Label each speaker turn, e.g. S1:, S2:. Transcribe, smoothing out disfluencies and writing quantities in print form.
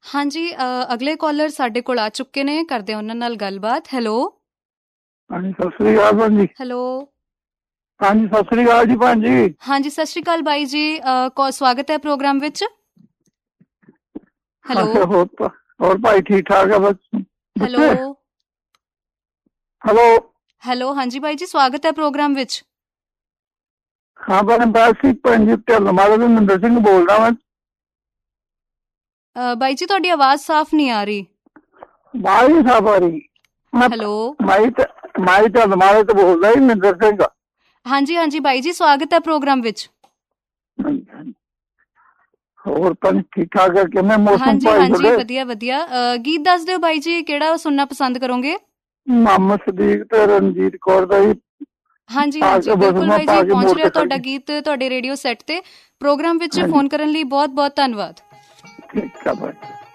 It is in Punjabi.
S1: ਹਾਂਜੀ, ਅਗਲੇ ਕਾਲਰ ਸਾਡੇ ਕੋਲ ਆ ਚੁੱਕੇ ਨੇ, ਕਰਦੇ ਉਹਨਾਂ ਨਾਲ ਗੱਲਬਾਤ। ਹੈਲੋ।
S2: ਹਾਂਜੀ, ਸਤਿ ਸ੍ਰੀ ਅਕਾਲ ਭੈਣ ਜੀ।
S1: ਹੈਲੋ।
S2: ਹਾਂਜੀ, ਸਤਿ ਸ੍ਰੀ ਅਕਾਲ ਜੀ ਭੈਣ ਜੀ।
S1: ਹਾਂਜੀ, ਸਤਿ ਸ਼੍ਰੀ ਅਕਾਲ ਬਾਈ ਜੀ, ਸਵਾਗਤ ਹੈ ਪ੍ਰੋਗਰਾਮ ਵਿੱਚ। ਹੈਲੋ।
S2: ਅੱਛਾ, ਹੋਰ ਭਾਈ ਠੀਕ ਠਾਕ ਆ
S1: ਹੈਲੋ।
S2: ਬੱਚੇ? ਹੈਲੋ।
S1: ਹੈਲੋ, ਹਾਂਜੀ ਬਾਈ ਜੀ, ਸਵਾਗਤ ਹੈ ਪ੍ਰੋਗਰਾਮ ਵਿੱਚ।
S2: ਹਾਂ ਭੈਣ ਜੀ, ਢਿੱਲੋਂ ਤੋਂ ਮਹਿੰਦਰ ਸਿੰਘ ਬੋਲਦਾ ਮੈਂ।
S1: ਬਾਈ ਜੀ, ਤੁਹਾਡੀ ਆਵਾਜ਼ ਸਾਫ਼ ਨਹੀਂ ਆ ਰਹੀ।
S2: ਆਵਾਜ਼ ਨਹੀਂ ਸਾਫ਼ ਆ ਰਹੀ?
S1: ਹੈਲੋ।
S2: ਮਾਈ ਢਿੱਲੋਂ ਤੋਂ ਬੋਲਦਾ ਜੀ, ਮਹਿੰਦਰ ਸਿੰਘ।
S1: ਹਾਂਜੀ ਹਾਂਜੀ ਬਾਈ ਜੀ, ਸਵਾਗਤ ਹੈ ਪ੍ਰੋਗਰਾਮ ਵਿੱਚ।
S2: ਹੋਰ ਭੈਣ ਠੀਕ ਠਾਕ ਆ? ਕਿਵੇਂ ਮੌਸਮ
S1: ਹਾਂਜੀ
S2: ਭਾਈ
S1: ਹਾਂਜੀ,
S2: ਤੁਹਾਡੇ?
S1: ਵਧੀਆ ਵਧੀਆ। ਗੀਤ ਦੱਸ ਦਿਓ ਬਾਈ ਜੀ, ਕਿਹੜਾ ਸੁਣਨਾ ਪਸੰਦ ਕਰੋਗੇ?
S2: ਮੁਹੰਮਦ ਸਦੀਕ ਤੇ ਰਣਜੀਤ ਕੌਰ ਦਾ ਜੀ।
S1: ਹਾਂਜੀ
S2: ਪਾ
S1: ਹਾਂਜੀ,
S2: ਕੇ
S1: ਬਿਲਕੁਲ ਬਾਈ ਜੀ,
S2: ਪਾ ਕੇ
S1: ਪਹੁੰਚ
S2: ਮੋੜ
S1: ਰਿਹਾ
S2: ਕੇ
S1: ਤੁਹਾਡਾ
S2: ਖੜੀ।
S1: ਗੀਤ ਤੁਹਾਡੇ ਰੇਡੀਓ ਸੈੱਟ ਤੇ। ਪ੍ਰੋਗਰਾਮ ਵਿੱਚ
S2: ਹਾਂਜੀ,
S1: ਫੋਨ ਕਰਨ ਲਈ ਬਹੁਤ ਬਹੁਤ ਧੰਨਵਾਦ।
S2: ਠੀਕ ਆ ਭਾਈ।